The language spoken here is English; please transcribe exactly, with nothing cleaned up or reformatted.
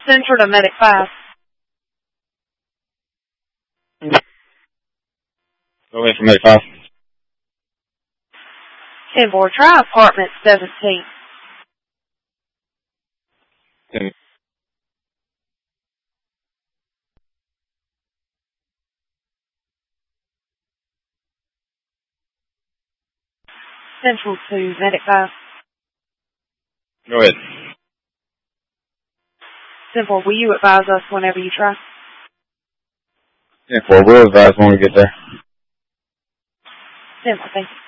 Central to Medic five. Go ahead for Medic five. ten four, try apartment seventeen. ten. Central to Medic five. Go ahead. ten four, will you advise us whenever you try? ten four, we'll advise when we get there. ten four, thank you.